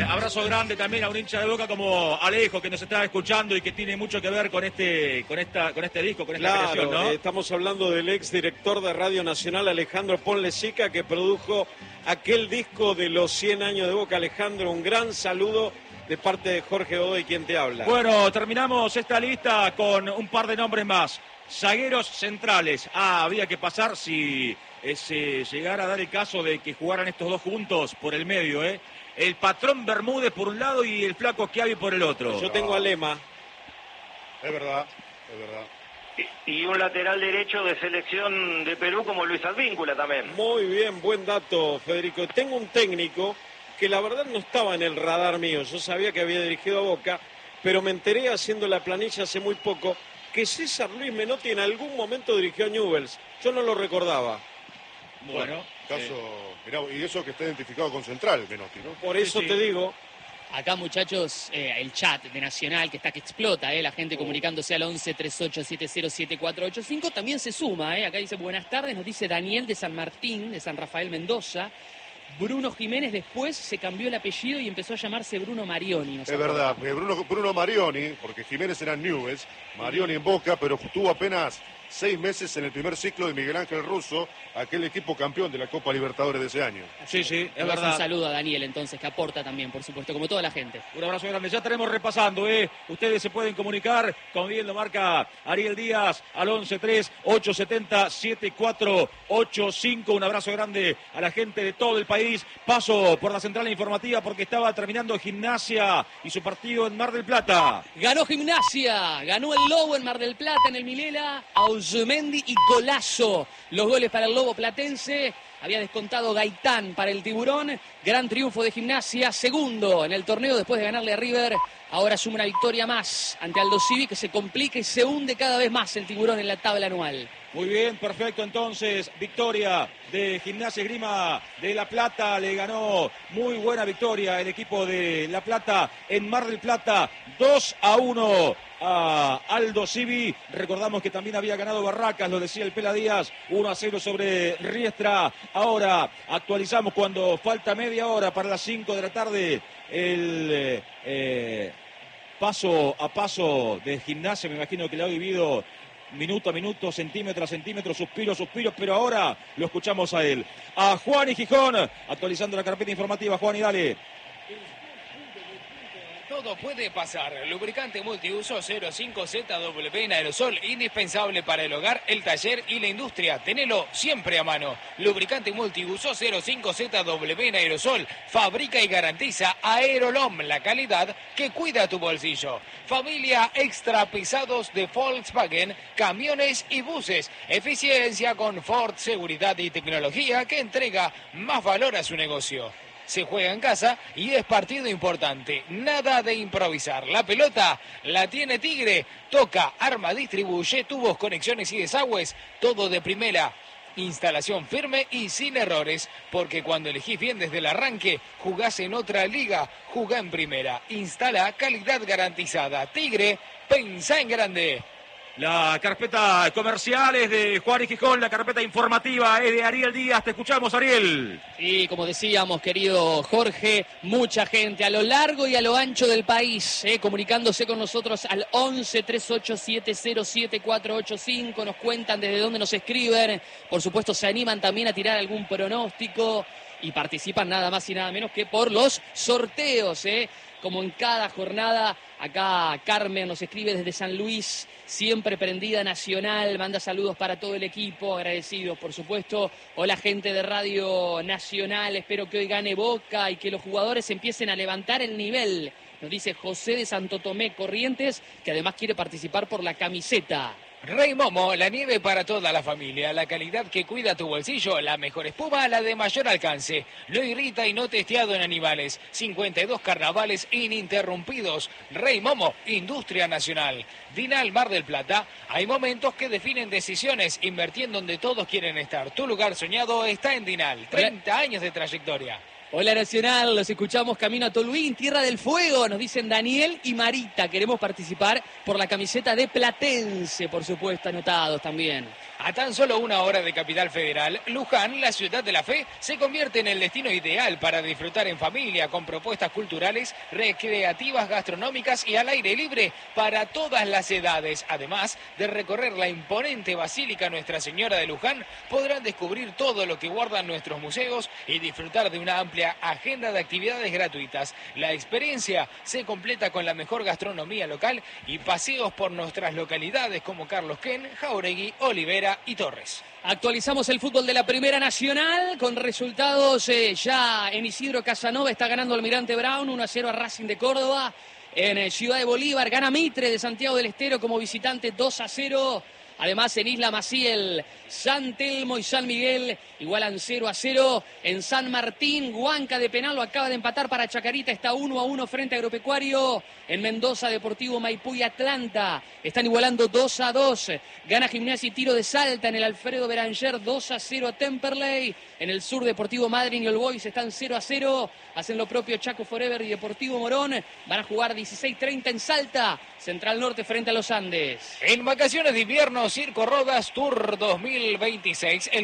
abrazo grande también a un hincha de Boca como Alejo, que nos está escuchando y que tiene mucho que ver con este disco, con esta creación, ¿no? Estamos hablando del ex director de Radio Nacional, Alejandro Ponlecica, que produjo aquel disco de los 100 años de Boca. Alejandro, un gran saludo de parte de Jorge Godoy, quien te habla. Bueno, terminamos esta lista con un par de nombres más. Zagueros centrales. Había que pasar si se llegara a dar el caso de que jugaran estos dos juntos por el medio, ¿eh? El Patrón Bermúdez por un lado y el Flaco Schiavi por el otro. Yo tengo a Lema. Es verdad, es verdad. Y un lateral derecho de selección de Perú como Luis Advíncula también. Muy bien, buen dato, Federico. Tengo un técnico que la verdad no estaba en el radar mío. Yo sabía que había dirigido a Boca, pero me enteré haciendo la planilla hace muy poco que César Luis Menotti en algún momento dirigió a Newell's. Yo no lo recordaba. Bueno, mirá, y eso que está identificado con Central, Menotti, ¿no? Por eso te digo. Acá, muchachos, el chat de Nacional que explota, la gente comunicándose al 11-3870-7485. También se suma, acá dice buenas tardes, nos dice Daniel de San Martín, de San Rafael Mendoza. Bruno Jiménez después se cambió el apellido y empezó a llamarse Bruno Marioni. Es verdad, Bruno Marioni, porque Jiménez era en Newell's, Marioni en Boca, pero tuvo apenas 6 meses en el primer ciclo de Miguel Ángel Russo, aquel equipo campeón de la Copa Libertadores de ese año. Sí, es verdad. Un saludo a Daniel, entonces, que aporta también, por supuesto, como toda la gente. Un abrazo grande. Ya estaremos repasando, Ustedes se pueden comunicar, como bien lo marca Ariel Díaz, al 11-3-870-7485. Un abrazo grande a la gente de todo el país. Paso por la central informativa porque estaba terminando Gimnasia y su partido en Mar del Plata. Ganó Gimnasia, ganó el Lobo en Mar del Plata, en el Milela, Auzumendi y Colazo. Los goles para el Lobo platense. Había descontado Gaitán para el Tiburón. Gran triunfo de Gimnasia, segundo en el torneo después de ganarle a River. Ahora suma una victoria más ante Aldo Civi, que se complica y se hunde cada vez más el Tiburón en la tabla anual. Muy bien, perfecto. Entonces, victoria de Gimnasia Esgrima de La Plata. Le ganó muy buena victoria el equipo de La Plata en Mar del Plata. 2-1 a Aldo Civi. Recordamos que también había ganado Barracas, lo decía el Pela Díaz, 1-0 sobre Riestra. Ahora actualizamos cuando falta media hora para las 5 de la tarde el paso a paso de Gimnasia. Me imagino que lo ha vivido minuto a minuto, centímetro a centímetro, suspiro a suspiro, pero ahora lo escuchamos a él. A Juan y Gijón, actualizando la carpeta informativa. Juan, y dale. Todo puede pasar. Lubricante multiuso 05ZW en aerosol, indispensable para el hogar, el taller y la industria. Tenelo siempre a mano. Lubricante multiuso 05ZW en aerosol. Fabrica y garantiza Aerolom, la calidad que cuida tu bolsillo. Familia extra pesados de Volkswagen, camiones y buses. Eficiencia, confort, seguridad y tecnología que entrega más valor a su negocio. Se juega en casa y es partido importante. Nada de improvisar. La pelota la tiene Tigre. Toca, arma, distribuye, tubos, conexiones y desagües. Todo de primera. Instalación firme y sin errores. Porque cuando elegís bien desde el arranque, jugás en otra liga, jugá en primera. Instala calidad garantizada. Tigre, pensá en grande. La carpeta comercial es de Juan y Gijón, la carpeta informativa es de Ariel Díaz. Te escuchamos, Ariel. Y como decíamos, querido Jorge, mucha gente a lo largo y a lo ancho del país, comunicándose con nosotros al 11-3870-7485. Nos cuentan desde dónde nos escriben. Por supuesto, se animan también a tirar algún pronóstico y participan nada más y nada menos que por los sorteos, como en cada jornada. Acá Carmen nos escribe desde San Luis, siempre prendida Nacional, manda saludos para todo el equipo, agradecidos por supuesto. Hola gente de Radio Nacional, espero que hoy gane Boca y que los jugadores empiecen a levantar el nivel, nos dice José de Santo Tomé Corrientes, que además quiere participar por la camiseta. Rey Momo, la nieve para toda la familia, la calidad que cuida tu bolsillo, la mejor espuma, la de mayor alcance, no irrita y no testeado en animales, 52 carnavales ininterrumpidos. Rey Momo, Industria Nacional. Dinal Mar del Plata, hay momentos que definen decisiones, invertir en donde todos quieren estar. Tu lugar soñado está en Dinal, 30 años de trayectoria. Hola Nacional, los escuchamos camino a Toluín, Tierra del Fuego, nos dicen Daniel y Marita, queremos participar por la camiseta de Platense, por supuesto, anotados también. A tan solo 1 hora de Capital Federal, Luján, la ciudad de la fe, se convierte en el destino ideal para disfrutar en familia con propuestas culturales, recreativas, gastronómicas y al aire libre para todas las edades. Además de recorrer la imponente Basílica Nuestra Señora de Luján, podrán descubrir todo lo que guardan nuestros museos y disfrutar de una amplia agenda de actividades gratuitas. La experiencia se completa con la mejor gastronomía local y paseos por nuestras localidades como Carlos Ken, Jauregui, Olivera y Torres. Actualizamos el fútbol de la Primera Nacional con resultados ya en Isidro Casanova. Está ganando Almirante Brown 1-0 a Racing de Córdoba. En Ciudad de Bolívar gana Mitre de Santiago del Estero como visitante 2-0. Además, en Isla Maciel, San Telmo y San Miguel igualan 0-0. En San Martín, Huanca de penal lo acaba de empatar para Chacarita. Está 1-1 frente a Agropecuario. En Mendoza, Deportivo Maipú y Atlanta están igualando 2-2. Gana Gimnasia y Tiro de Salta en el Alfredo Beranger 2-0 a Temperley. En el sur, Deportivo Madryn y All Boys están 0-0. Hacen lo propio Chaco Forever y Deportivo Morón. Van a jugar 16:30 en Salta. Central Norte frente a los Andes. En vacaciones de invierno, Circo Rodas Tour 2026.